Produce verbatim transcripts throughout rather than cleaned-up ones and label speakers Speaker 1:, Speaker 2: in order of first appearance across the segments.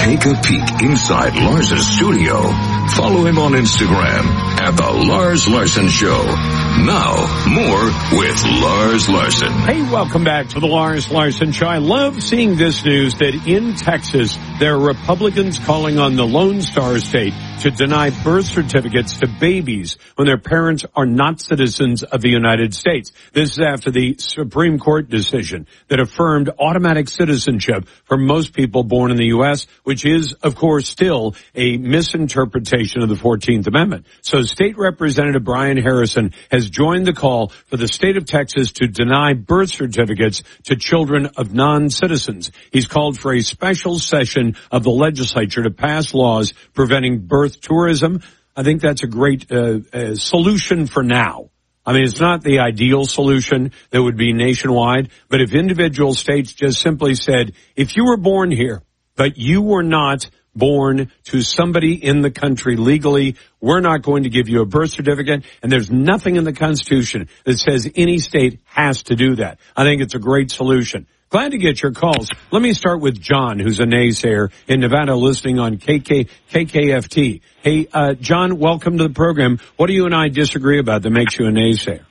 Speaker 1: take a peek inside Lars's studio, follow him on Instagram at The Lars Larson Show. Now, more with Lars Larson.
Speaker 2: Hey, welcome back to The Lars Larson Show. I love seeing this news that in Texas, there are Republicans calling on the Lone Star State to deny birth certificates to babies when their parents are not citizens of the United States. This is after the Supreme Court decision that affirmed automatic citizenship for most people born in the U S, which is, of course, still a misinterpretation of the fourteenth Amendment. So State Representative Brian Harrison has joined the call for the state of Texas to deny birth certificates to children of non-citizens. He's called for a special session of the legislature to pass laws preventing birth tourism. I think that's a great uh, uh, solution for now. I mean, it's not the ideal solution that would be nationwide, but if individual states just simply said, if you were born here, but you were not born to somebody in the country legally, we're not going to give you a birth certificate, and there's nothing in the Constitution that says any state has to do that. I think it's a great solution. Glad to get your calls. Let me start with John, who's a naysayer in Nevada, listening on K K, K K F T. Hey, uh, John, welcome to the program. What do you and I disagree about that makes you a naysayer?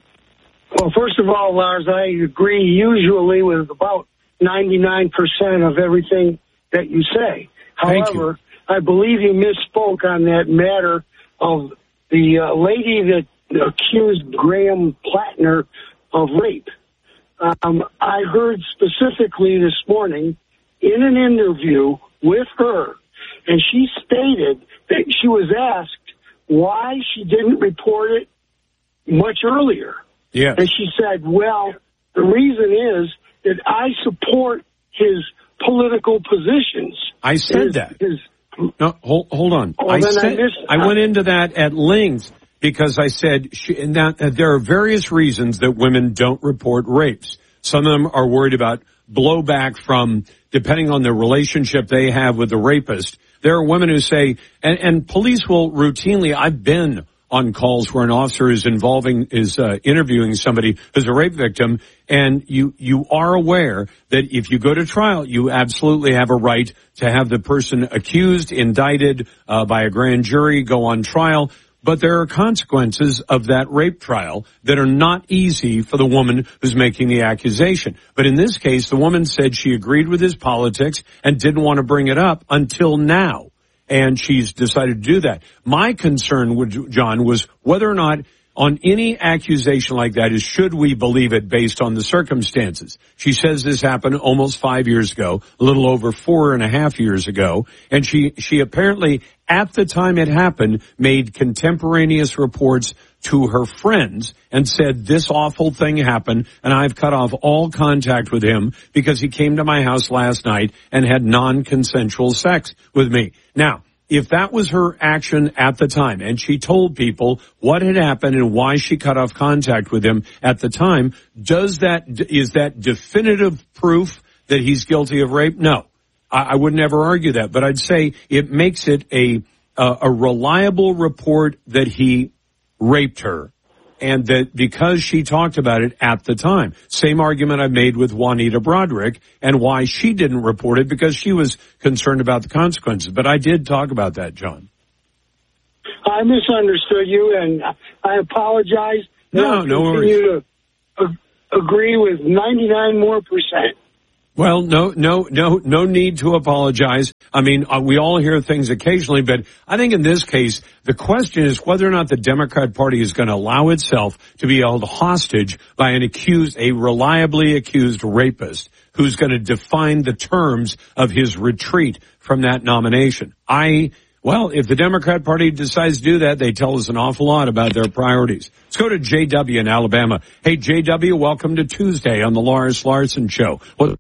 Speaker 3: Well, first of all, Lars, I agree usually with about ninety-nine percent of everything that you say. However, I believe you misspoke on that matter of the uh, lady that accused Graham Plattner of rape. Um, I heard specifically this morning in an interview with her, and she stated that she was asked why she didn't report it much earlier.
Speaker 2: Yeah.
Speaker 3: And she said, well, the reason is that I support his political positions.
Speaker 2: I said
Speaker 3: his,
Speaker 2: that.
Speaker 3: His,
Speaker 2: no, hold, hold on.
Speaker 3: Oh,
Speaker 2: I, said,
Speaker 3: I, missed,
Speaker 2: I went into that at length because I said she, and that, uh, there are various reasons that women don't report rapes. Some of them are worried about blowback from, depending on the relationship they have with the rapist. There are women who say, and, and police will routinely, I've been on calls where an officer is involving, is uh, interviewing somebody who's a rape victim, and you, you are aware that if you go to trial, you absolutely have a right to have the person accused, indicted uh, by a grand jury, go on trial. But there are consequences of that rape trial that are not easy for the woman who's making the accusation. But in this case, the woman said she agreed with his politics and didn't want to bring it up until now. And she's decided to do that. My concern, with John, was whether or not on any accusation like that is should we believe it based on the circumstances. She says this happened almost five years ago, a little over four and a half years ago. And she, she apparently, at the time it happened, made contemporaneous reports to her friends and said this awful thing happened, and I've cut off all contact with him because he came to my house last night and had non-consensual sex with me. Now, if that was her action at the time, and she told people what had happened and why she cut off contact with him at the time, does that, is that definitive proof that he's guilty of rape? No. I, I would never argue that, but I'd say it makes it a, a, a reliable report that he raped her, and that because she talked about it at the time. Same argument I made with Juanita Broderick and why she didn't report it, because she was concerned about the consequences. But I did talk about that, John.
Speaker 3: I misunderstood you, and I apologize.
Speaker 2: No, no worries.
Speaker 3: To uh, agree with ninety-nine more percent.
Speaker 2: Well, no, no, no, no need to apologize. I mean, uh, we all hear things occasionally, but I think in this case, the question is whether or not the Democrat Party is going to allow itself to be held hostage by an accused, a reliably accused rapist who's going to define the terms of his retreat from that nomination. I, well, if the Democrat Party decides to do that, they tell us an awful lot about their priorities. Let's go to J W in Alabama. Hey, J W, welcome to Tuesday on the Lars Larson Show. Well,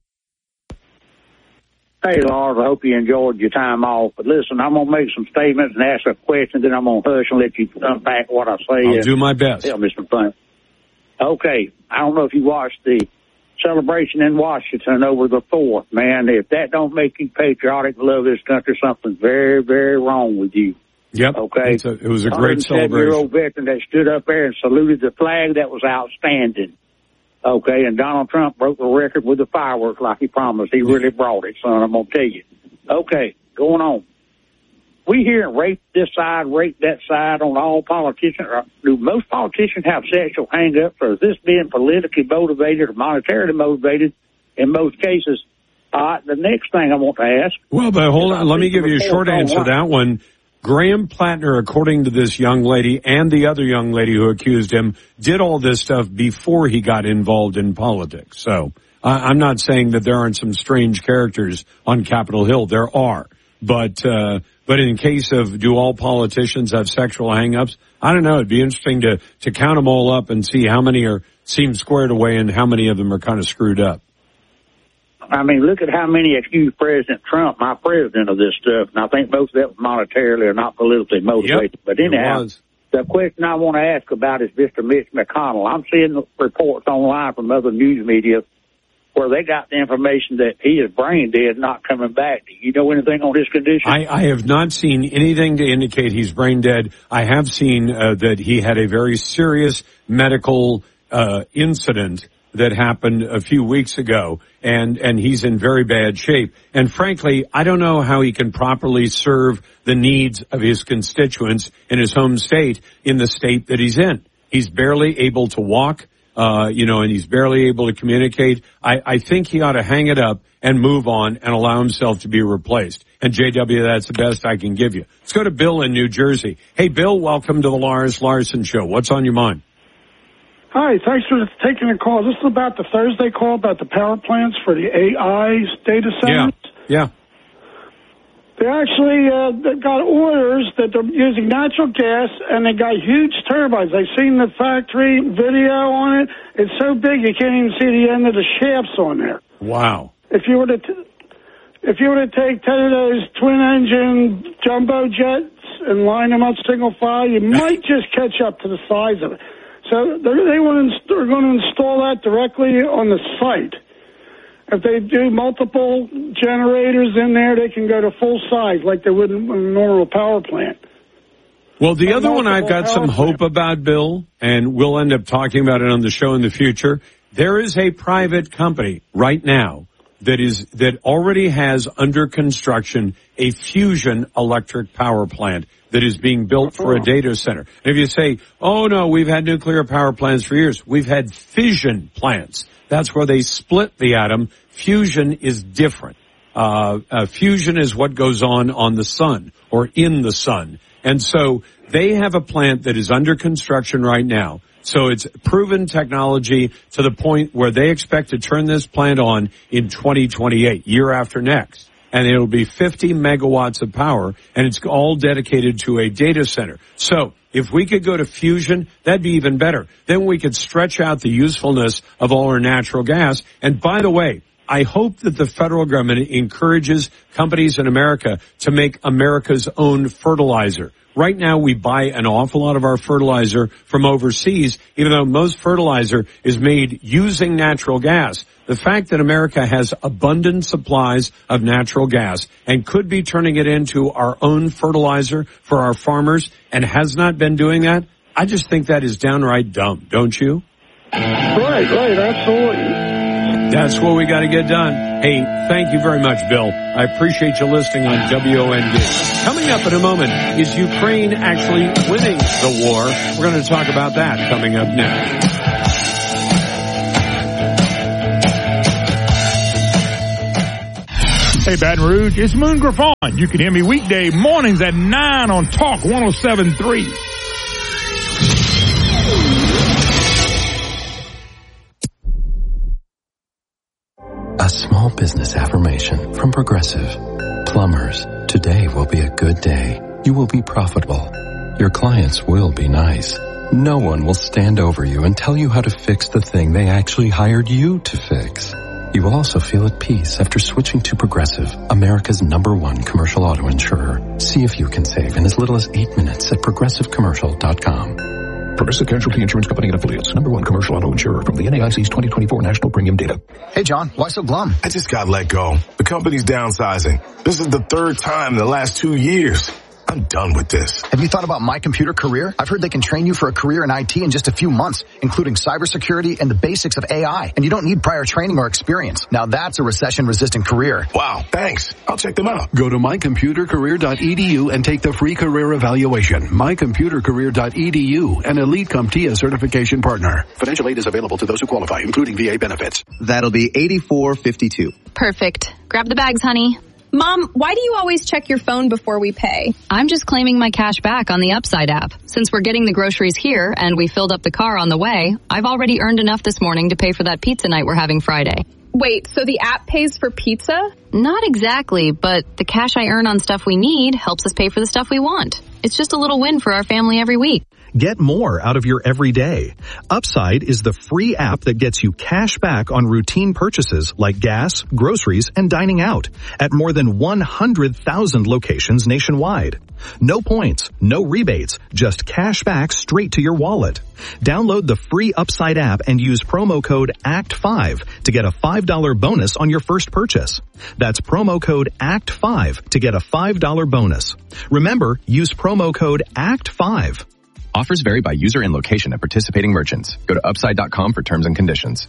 Speaker 4: Hey, Lars, I hope you enjoyed your time off. But listen, I'm going to make some statements and ask a question, then I'm going to hush and let you unpack what I say.
Speaker 2: I'll do my best.
Speaker 4: Tell me some things. Okay, I don't know if you watched the celebration in Washington over the fourth, man. If that don't make you patriotic, love this country, something's very, very wrong with you.
Speaker 2: Yep.
Speaker 4: Okay.
Speaker 2: A, it was a great celebration.
Speaker 4: one hundred seven year old veteran that stood up there and saluted the flag, that was outstanding. Okay, and Donald Trump broke the record with the fireworks like he promised. He really brought it, son, I'm going to tell you. Okay, going on. We hear rape this side, rape that side on all politicians. Do most politicians have sexual hang-ups, or is this being politically motivated or monetarily motivated in most cases? Uh, the next thing I want to ask.
Speaker 2: Well, but hold on. Let me give you a short answer to that one. Graham Plattner, according to this young lady and the other young lady who accused him, did all this stuff before he got involved in politics. So uh, I'm not saying that there aren't some strange characters on Capitol Hill. There are. But uh, but in case of do all politicians have sexual hang-ups, I don't know. It'd be interesting to, to count them all up and see how many are seem squared away and how many of them are kind of screwed up.
Speaker 4: I mean, look at how many accuse President Trump, my president, of this stuff. And I think most of that was monetarily or not politically motivated.
Speaker 2: Yep,
Speaker 4: but anyhow, the question I want to ask about is Mister Mitch McConnell. I'm seeing reports online from other news media where they got the information that he is brain dead, not coming back. Do you know anything on his condition?
Speaker 2: I, I have not seen anything to indicate he's brain dead. I have seen uh, that he had a very serious medical uh, incident that happened a few weeks ago, and, and he's in very bad shape. And frankly, I don't know how he can properly serve the needs of his constituents in his home state, in the state that he's in. He's barely able to walk, uh, you know, and he's barely able to communicate. I, I think he ought to hang it up and move on and allow himself to be replaced. And J W, that's the best I can give you. Let's go to Bill in New Jersey. Hey, Bill, welcome to the Lars Larson Show. What's on your mind?
Speaker 5: Hi, thanks for taking the call. This is about the Thursday call about the power plants for the A I data centers.
Speaker 2: Yeah, yeah.
Speaker 5: They actually uh, got orders that they're using natural gas, and they got huge turbines. I've seen the factory video on it. It's so big you can't even see the end of the shafts on there.
Speaker 2: Wow.
Speaker 5: If you were to, t- if you were to take ten of those twin-engine jumbo jets and line them up single file, you might just catch up to the size of it. So they want to, they're going to install that directly on the site. If they do multiple generators in there, they can go to full size like they would in a normal power plant.
Speaker 2: Well, the other one I've got some hope about, Bill, and we'll end up talking about it on the show in the future. There is a private company right now that is that already has under construction a fusion electric power plant that is being built for a data center. And if you say, oh, no, we've had nuclear power plants for years. We've had fission plants. That's where they split the atom. Fusion is different. Uh, uh, fusion is what goes on on the sun or in the sun. And so they have a plant that is under construction right now. So it's proven technology to the point where they expect to turn this plant on in twenty twenty-eight, year after next. And it'll be fifty megawatts of power, and it's all dedicated to a data center. So if we could go to fusion, that'd be even better. Then we could stretch out the usefulness of all our natural gas. And by the way, I hope that the federal government encourages companies in America to make America's own fertilizer. Right now, we buy an awful lot of our fertilizer from overseas, even though most fertilizer is made using natural gas. The fact that America has abundant supplies of natural gas and could be turning it into our own fertilizer for our farmers and has not been doing that, I just think that is downright dumb, don't you?
Speaker 5: Right, right, absolutely.
Speaker 2: That's what we got to get done. Hey, thank you very much, Bill. I appreciate you listening on W O N D. Coming up in a moment, is Ukraine actually winning the war? We're going to talk about that coming up next.
Speaker 6: Hey, Baton Rouge, it's Moon Griffon. You can hear me weekday mornings at nine on Talk one oh seven point three.
Speaker 7: A small business affirmation from Progressive. Plumbers, today will be a good day. You will be profitable. Your clients will be nice. No one will stand over you and tell you how to fix the thing they actually hired you to fix. You will also feel at peace after switching to Progressive, America's number one commercial auto insurer. See if you can save in as little as eight minutes at progressive commercial dot com.
Speaker 8: Progressive Casualty Insurance Company and Affiliates. Number one commercial auto insurer from the N A I C's twenty twenty-four National Premium Data.
Speaker 9: Hey, John, why so glum?
Speaker 10: I just got let go. The company's downsizing. This is the third time in the last two years.
Speaker 9: I'm done with this.
Speaker 10: Have you thought about My Computer Career? I've heard they can train you for a career in I T in just a few months, including cybersecurity and the basics of A I. And you don't need prior training or experience. Now that's a recession-resistant career.
Speaker 9: Wow, thanks. I'll check them out.
Speaker 8: Go to my computer career dot e d u and take the free career evaluation. my computer career dot e d u, an Elite CompTIA certification partner. Financial aid is available to those who qualify, including V A benefits.
Speaker 11: That'll be eighty-four fifty-two.
Speaker 12: Perfect. Grab the bags, honey.
Speaker 13: Mom, why do you always check your phone before we pay?
Speaker 12: I'm just claiming my cash back on the Upside app. Since we're getting the groceries here and we filled up the car on the way, I've already earned enough this morning to pay for that pizza night we're having Friday.
Speaker 13: Wait, so the app pays for pizza?
Speaker 12: Not exactly, but the cash I earn on stuff we need helps us pay for the stuff we want. It's just a little win for our family every week.
Speaker 14: Get more out of your everyday. Upside is the free app that gets you cash back on routine purchases like gas, groceries, and dining out at more than one hundred thousand locations nationwide. No points, no rebates, just cash back straight to your wallet. Download the free Upside app and use promo code A C T five to get a five dollars bonus on your first purchase. That's promo code A C T five to get a five dollars bonus. Remember, use promo code A C T five.
Speaker 15: Offers vary by user and location at participating merchants. Go to upside dot com for terms and conditions.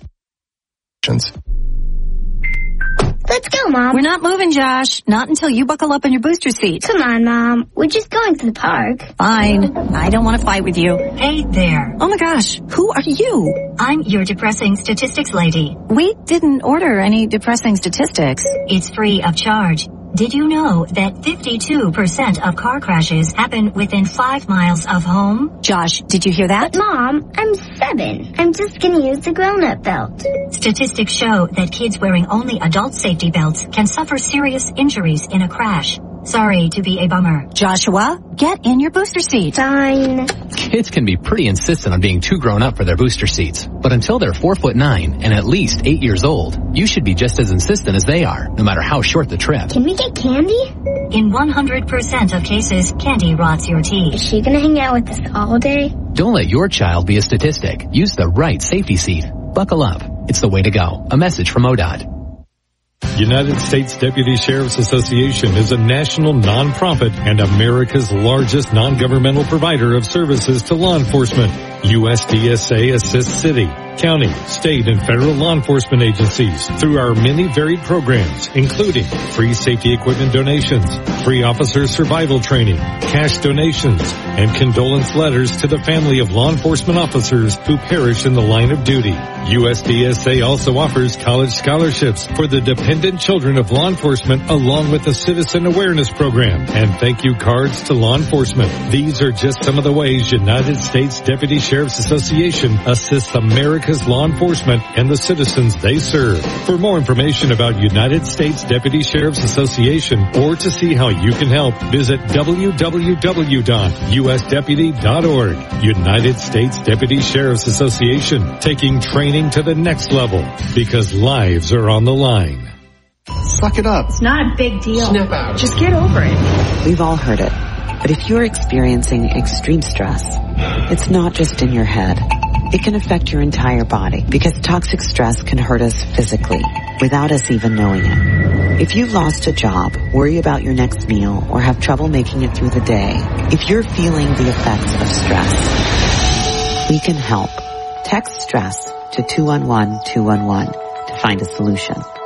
Speaker 16: Let's go, Mom.
Speaker 17: We're not moving, Josh. Not until you buckle up in your booster seat.
Speaker 16: Come on, Mom. We're just going to the park.
Speaker 17: Fine. I don't want to fight with you.
Speaker 18: Hey there.
Speaker 17: Oh my gosh. Who are you?
Speaker 18: I'm your depressing statistics lady.
Speaker 17: We didn't order any depressing statistics.
Speaker 18: It's free of charge. Did you know that fifty-two percent of car crashes happen within five miles of home?
Speaker 17: Josh, did you hear that?
Speaker 16: But Mom, I'm seven. I'm just gonna use the grown-up belt.
Speaker 18: Statistics show that kids wearing only adult safety belts can suffer serious injuries in a crash. Sorry to be a bummer.
Speaker 17: Joshua, get in your booster seat.
Speaker 16: Fine.
Speaker 19: Kids can be pretty insistent on being too grown up for their booster seats. But until they're four foot nine and at least eight years old, you should be just as insistent as they are, no matter how short the trip.
Speaker 16: Can we get candy?
Speaker 18: In one hundred percent of cases, candy rots your teeth.
Speaker 16: Is she gonna hang out with us all day?
Speaker 19: Don't let your child be a statistic. Use the right safety seat. Buckle up. It's the way to go. A message from O D O T.
Speaker 20: United States Deputy Sheriff's Association is a national nonprofit and America's largest non-governmental provider of services to law enforcement. U S D S A assists city, county, state, and federal law enforcement agencies through our many varied programs, including free safety equipment donations, free officer survival training, cash donations, and condolence letters to the family of law enforcement officers who perish in the line of duty. U S D S A also offers college scholarships for the dependent children of law enforcement, along with a citizen awareness program and thank you cards to law enforcement. These are just some of the ways United States Deputy Sheriff's Association assists America's law enforcement and the citizens they serve. For more information about United States Deputy Sheriff's Association or to see how you can help, visit w w w dot u s deputy dot org. United States Deputy Sheriff's Association, taking training to the next level because lives are on the line.
Speaker 21: Suck it up.
Speaker 22: It's not a big deal.
Speaker 21: Snap out.
Speaker 22: Just get over it.
Speaker 23: We've all heard it. But if you're experiencing extreme stress, it's not just in your head. It can affect your entire body because toxic stress can hurt us physically without us even knowing it. If you've lost a job, worry about your next meal, or have trouble making it through the day, if you're feeling the effects of stress, we can help. Text STRESS to two one one two one one to find a solution.